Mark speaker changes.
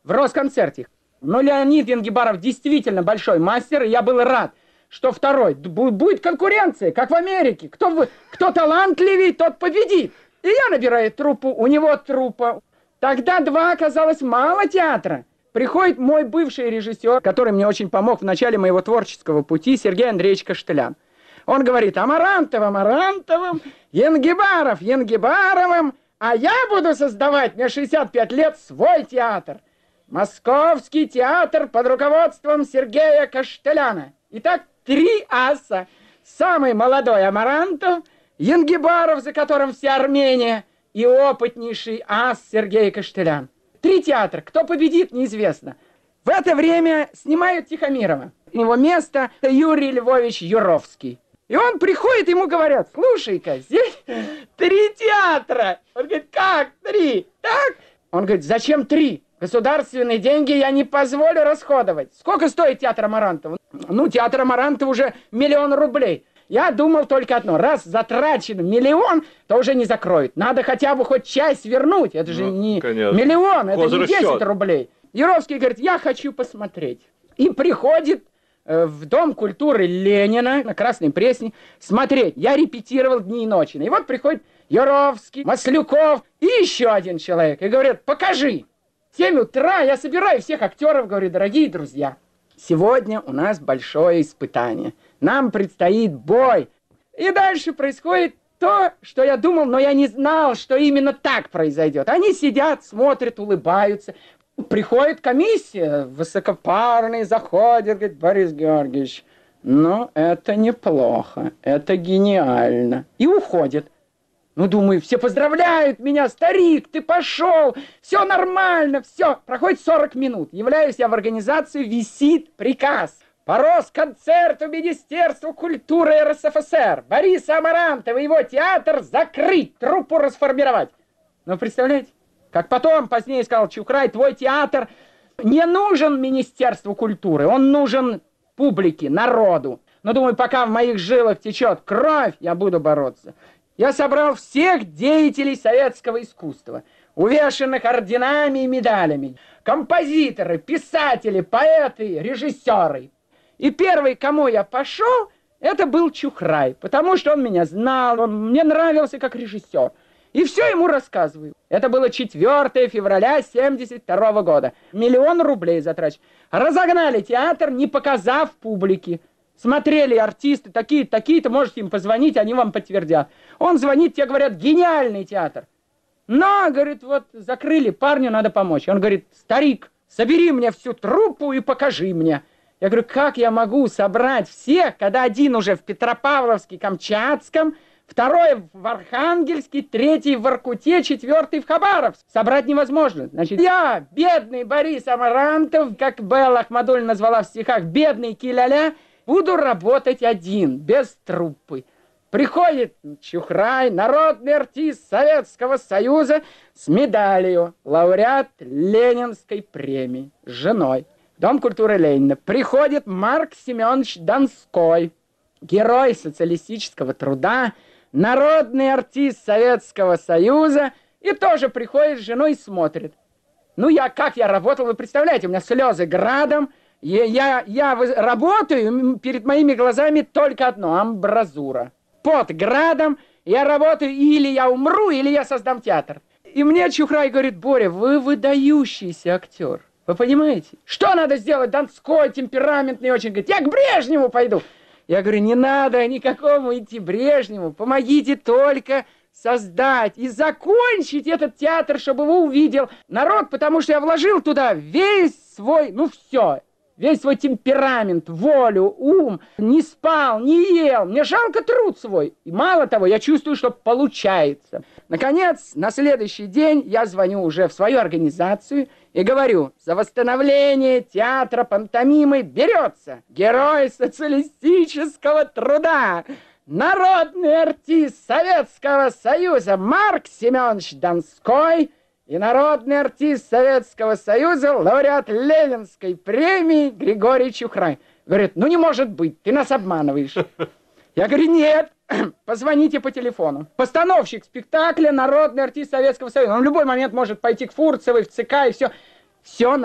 Speaker 1: в Росконцерте. Но Леонид Янгибаров действительно большой мастер, и я был рад, что второй. Будет конкуренция, как в Америке. Кто талантливее, тот победит. И я набираю труппу, у него труппа. Тогда два оказалось мало театра. Приходит мой бывший режиссер, который мне очень помог в начале моего творческого пути, Сергей Андреевич Каштелян. Он говорит: Амарантовым, Янгибаровым, а я буду создавать, мне 65 лет, свой театр. Московский театр под руководством Сергея Каштеляна. Итак, 3 аса. Самый молодой Амарантов, Янгибаров, за которым вся Армения, и опытнейший ас Сергей Каштелян. 3 театра. Кто победит, неизвестно. В это время снимают Тихомирова. Его место Юрий Львович Юровский. И он приходит, ему говорят: слушай-ка, здесь 3 театра. Он говорит: как 3? Так? Он говорит: зачем 3? Государственные деньги я не позволю расходовать. Сколько стоит театр Амарантова? Ну, театр Амарантова уже 1 000 000 рублей. Я думал только одно: раз затрачен 1 000 000, то уже не закроют. Надо хотя бы хоть часть вернуть. Это же не 1 000 000, это не 10 рублей. Юровский говорит: я хочу посмотреть. И приходит в Дом культуры Ленина на Красной Пресне смотреть. Я репетировал дни и ночи. И вот приходит Юровский, Маслюков и еще один человек. И говорят: покажи. В 7 утра я собираю всех актеров, говорю: дорогие друзья, сегодня у нас большое испытание. Нам предстоит бой. И дальше происходит то, что я думал, но я не знал, что именно так произойдет. Они сидят, смотрят, улыбаются. Приходит комиссия, высокопарный, заходит, говорит: Борис Георгиевич, ну это неплохо, это гениально. И уходит. Ну, думаю, все поздравляют меня: старик, ты пошел, все нормально, все. Проходит 40 минут. Являюсь я в организацию, висит приказ по Росконцерту Министерству культуры РСФСР Бориса Амарантова и его театр закрыть, труппу расформировать. Ну, представляете? Как потом, позднее сказал Чухрай: твой театр не нужен Министерству культуры, он нужен публике, народу. Но, думаю, пока в моих жилах течет кровь, я буду бороться. Я собрал всех деятелей советского искусства, увешанных орденами и медалями. Композиторы, писатели, поэты, режиссеры. И первый, к кому я пошел, это был Чухрай, потому что он меня знал, он мне нравился как режиссер. И все ему рассказываю. Это было 4 февраля 1972 года. 1 000 000 рублей затрачено. Разогнали театр, не показав публике. Смотрели артисты, такие-то, можете им позвонить, они вам подтвердят. Он звонит, те говорят: гениальный театр. Но, говорит, вот закрыли, парню надо помочь. Он говорит: старик, собери мне всю труппу и покажи мне. Я говорю: как я могу собрать всех, когда один уже в Петропавловске-Камчатском, второй в Архангельске, третий в Воркуте, 4-й в Хабаровске. Собрать невозможно. Значит, я, бедный Борис Амарантов, как Белла Ахмадуллина назвала в стихах, бедный киляля, буду работать один, без труппы. Приходит Чухрай, народный артист Советского Союза, с медалью, лауреат Ленинской премии, с женой. Дом культуры Ленина. Приходит Марк Семенович Донской, герой социалистического труда, народный артист Советского Союза, и тоже приходит с женой и смотрит. Ну, как я работал, вы представляете, у меня слезы градом. Я работаю, перед моими глазами только одно — амбразура. Под градом я работаю, или я умру, или я создам театр. И мне Чухрай говорит: Боря, вы выдающийся актер. Вы понимаете? Что надо сделать? Донской, темпераментный очень. Говорит: я к Брежневу пойду. Я говорю: не надо никакому идти Брежневу. Помогите только создать и закончить этот театр, чтобы его увидел народ, потому что я вложил туда весь свой, весь свой темперамент, волю, ум, не спал, не ел. Мне жалко труд свой. И мало того, я чувствую, что получается. Наконец, на следующий день я звоню уже в свою организацию и говорю: за восстановление театра пантомимы берется герой социалистического труда, народный артист Советского Союза Марк Семенович Донской и народный артист Советского Союза, лауреат Ленинской премии Григорий Чухрай. Говорит: ну не может быть, ты нас обманываешь. Я говорю: нет, позвоните по телефону. Постановщик спектакля, народный артист Советского Союза. Он в любой момент может пойти к Фурцевой, в ЦК и все. Все